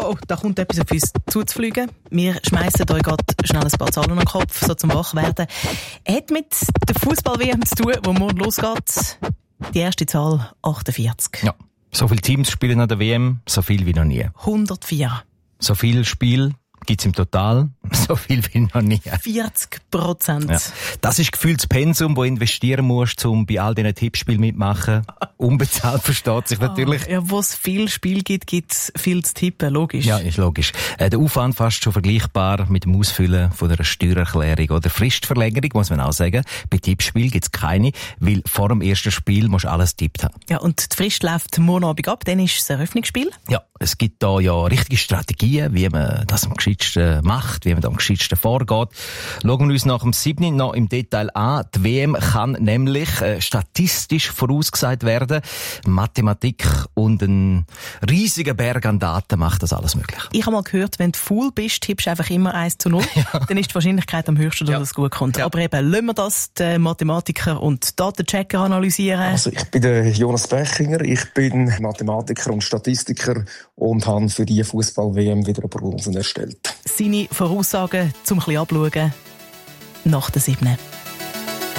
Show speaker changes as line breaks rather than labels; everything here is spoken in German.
Oh, da kommt etwas auf uns zuzufliegen. Wir schmeissen euch gerade schnell ein paar Zahlen an den Kopf, so zum Wachwerden. Hat mit der Fußball-WM zu tun, wo morgen losgeht. Die erste Zahl 48.
Ja, so viele Teams spielen an der WM, so viel wie noch nie.
104.
So viele Spiele gibt's im Total, so viel wie noch nie.
40%.
Ja. Das ist gefühlt das Pensum, das du investieren musst, um bei all diesen Tippspielen mitmachen. Unbezahlt versteht sich natürlich.
Ja, wo es viel Spiel gibt, gibt's viel zu tippen, logisch.
Ja, ist logisch. Der Aufwand fast schon vergleichbar mit dem Ausfüllen von einer Steuererklärung oder Fristverlängerung, muss man auch sagen. Bei Tippspielen gibt's keine, weil vor dem ersten Spiel musst du alles tippt haben.
Ja, und die Frist läuft morgen Abend ab, dann ist das Eröffnungsspiel.
Ja, es gibt da ja richtige Strategien, wie man das am gescheitsten macht, wie man da am gescheitsten vorgeht. Schauen wir uns nach dem 7. noch im Detail an. Die WM kann nämlich statistisch vorausgesagt werden. Mathematik und ein riesiger Berg an Daten macht das alles möglich.
Ich habe mal gehört, wenn du faul bist, tippst du einfach immer 1:0. Ja. Dann ist die Wahrscheinlichkeit am höchsten, dass es gut kommt. Ja. Aber eben, lassen wir das die Mathematiker und Datenchecker analysieren.
Also ich bin der Jonas Bechinger, ich bin Mathematiker und Statistiker und habe für die Fußball-WM wieder Prognosen erstellt.
Seine Voraussagen zum ein bisschen abschauen nach der 7.